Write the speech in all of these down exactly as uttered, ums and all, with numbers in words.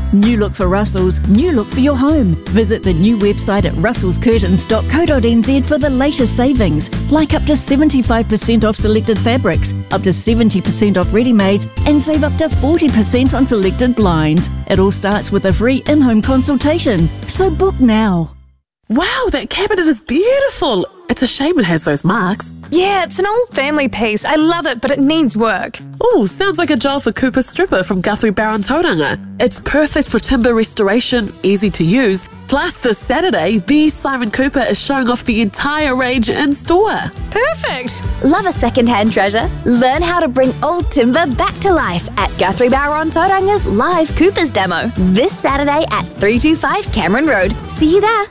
New look for Russell's, new look for your home. Visit the new website at russells curtains dot co dot n z for the latest savings, like up to seventy-five percent off selected fabrics, up to seventy percent off ready-mades, and save up to forty percent on selected blinds. It all starts with a free in-home consultation. So book now. Wow, that cabinet is beautiful. It's a shame it has those marks. Yeah, it's an old family piece. I love it, but it needs work. Oh, sounds like a job for Cooper Stripper from Guthrie Barron Tauranga. It's perfect for timber restoration, easy to use. Plus, this Saturday, B. Simon Cooper is showing off the entire range in store. Perfect. Love a second-hand treasure? Learn how to bring old timber back to life at Guthrie Barron Tauranga's live Coopers demo this Saturday at three two five Cameron Road. See you there.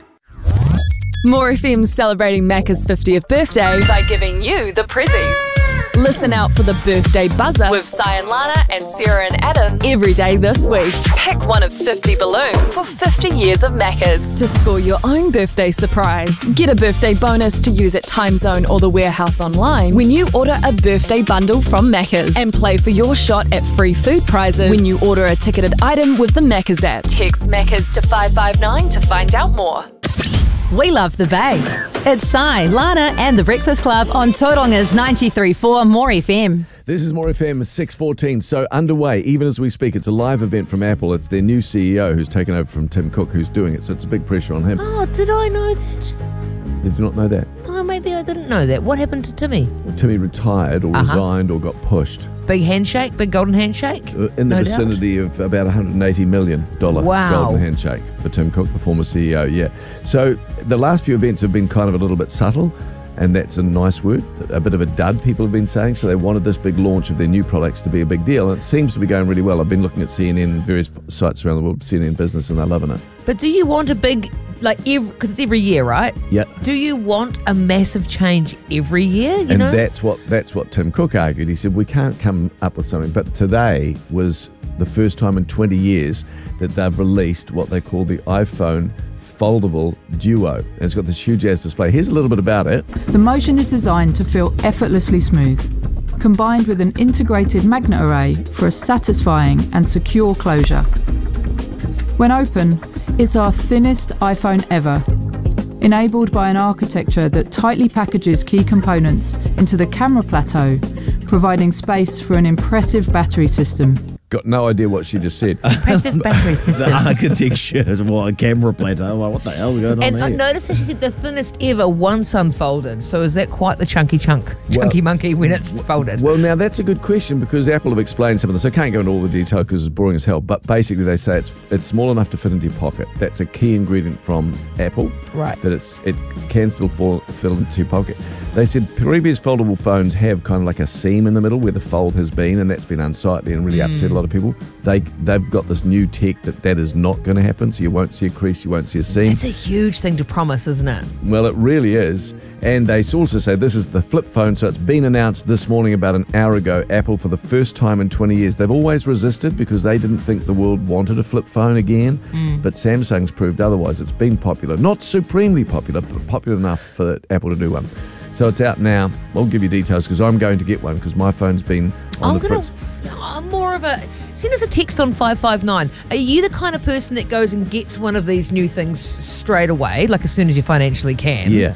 More F M's celebrating Macca's fiftieth birthday by giving you the prezzies. Listen out for the birthday buzzer with Si and Lana and Sarah and Adam every day this week. Pick one of fifty balloons for fifty years of Macca's to score your own birthday surprise. Get a birthday bonus to use at Timezone or the Warehouse online when you order a birthday bundle from Macca's. And play for your shot at free food prizes when you order a ticketed item with the Macca's app. Text Macca's to five five nine to find out more. We love the Bay. It's Si, Lana and The Breakfast Club on Tauranga's ninety-three point four More F M. This is More F M six fourteen, so underway, even as we speak. It's a live event from Apple. It's their new C E O who's taken over from Tim Cook who's doing it, so it's a big pressure on him. Oh, did I know that? Did you not know that? Oh, maybe I didn't know that. What happened to Timmy? Well, Timmy retired or Uh-huh. resigned or got pushed. Big handshake? Big golden handshake? Uh, In the No vicinity of about one hundred eighty million dollars Wow. golden handshake for Tim Cook, the former C E O, yeah. So the last few events have been kind of a little bit subtle, and that's a nice word, a bit of a dud, people have been saying. So they wanted this big launch of their new products to be a big deal, and it seems to be going really well. I've been looking at C N N and various sites around the world, C N N Business, and they're loving it. But do you want a big, like, because it's every year, right? Yeah. Do you want a massive change every year, you and know? that's what that's what Tim Cook argued. He said, we can't come up with something. But today was the first time in twenty years that they've released what they call the iPhone Foldable Duo. And it's got this huge ass display. Here's a little bit about it. The motion is designed to feel effortlessly smooth, combined with an integrated magnet array for a satisfying and secure closure. When open, it's our thinnest iPhone ever, enabled by an architecture that tightly packages key components into the camera plateau, providing space for an impressive battery system. Got no idea what she just said. Impressive battery system. The architecture is what a camera platter. Like, what the hell is going on And here? I noticed that she said the thinnest ever once unfolded. So is that quite the chunky chunk, chunky Well- monkey when it's folded? Well, now that's a good question because Apple have explained some of this. I can't go into all the detail because it's boring as hell, but basically they say it's it's small enough to fit into your pocket. That's a key ingredient from Apple. Right. That it's it can still fall, fit into your pocket. They said previous foldable phones have kind of like a seam in the middle where the fold has been, and that's been unsightly and really Mm. upset a lot of people. They, they've got this new tech that that is not going to happen, so you won't see a crease, you won't see a seam. It's a huge thing to promise, isn't it? Well, it really is. And they also say this is the flip phone, so it's been announced this morning about an hour ago. Apple, for the first time in twenty years, they've always resisted because they didn't think the world wanted a flip phone again. Mm. But Samsung's proved otherwise. It's been popular. Not supremely popular, but popular enough for Apple to do one. So it's out now. I'll give you details because I'm going to get one because my phone's been on I'm the gonna, fritz. I'm more of a send us a text on five five nine. Are you the kind of person that goes and gets one of these new things straight away, like as soon as you financially can? Yeah.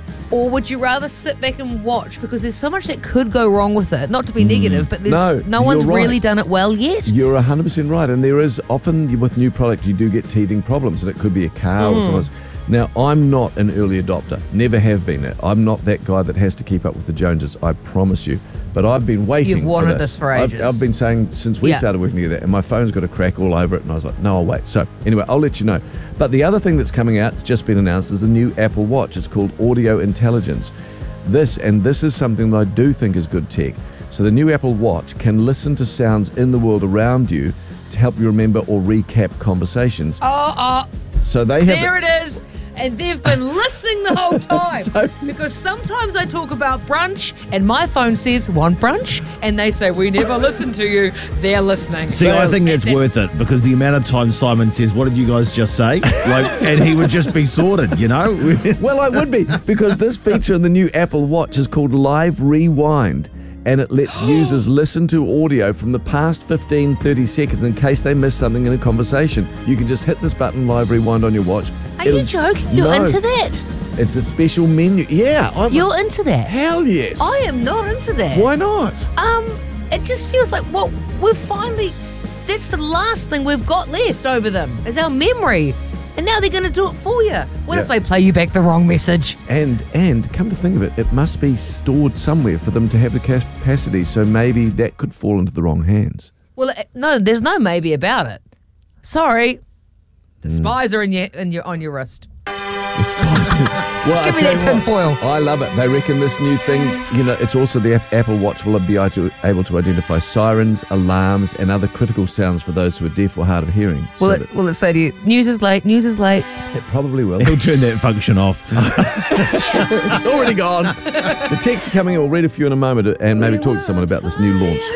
Or would you rather sit back and watch because there's so much that could go wrong with it? Not to be negative, but there's No, no one's you're right. really done it well yet. You're one hundred percent right. And there is often with new product, you do get teething problems, and it could be a car or Mm. something else. Now, I'm not an early adopter. Never have been. I'm not that guy that has to keep up with the Joneses, I promise you. But I've been waiting You've wanted for this. this for I've, ages. I've been saying since we Yeah. started working together, and my phone's got a crack all over it, and I was like, no, I'll wait. So anyway, I'll let you know. But the other thing that's coming out, it's just been announced, is the new Apple Watch. It's called Audio Intelligence. This, and this is something that I do think is good tech. So the new Apple Watch can listen to sounds in the world around you to help you remember or recap conversations. Oh, oh, So they have there it is. And they've been listening the whole time. So- because sometimes I talk about brunch and my phone says, want brunch? And they say, we never listen to you. They're listening. See, I think that's worth it because the amount of time Simon says, "What did you guys just say?" Like, and he would just be sorted, you know. Well, I would be, because this feature in the new Apple Watch is called Live Rewind. and it lets users listen to audio from the past fifteen, thirty seconds in case they miss something in a conversation. You can just hit this button, live rewind on your watch. Are you It'll- joking? You're No. into that? It's a special menu. Yeah. I'm, You're into that? Hell yes. I am not into that. Why not? Um, it just feels like, well, we've finally, that's the last thing we've got left over them, is our memory. And now they're going to do it for you. What Yeah. if they play you back the wrong message? And and come to think of it, it must be stored somewhere for them to have the capacity. So maybe that could fall into the wrong hands. Well, it, no, there's no maybe about it. Sorry. The spies are in your, in your, on your wrist. The spies. Well, Give I me tell that you what, tinfoil. I love it. They reckon this new thing, you know, it's also the Ap- Apple Watch will be able to, able to identify sirens, alarms, and other critical sounds for those who are deaf or hard of hearing. Will So it, will it say to you, news is late, news is late? that, it probably will. He'll turn that function off. It's already gone. The texts are coming in. We'll read a few in a moment and maybe talk to someone about this new launch.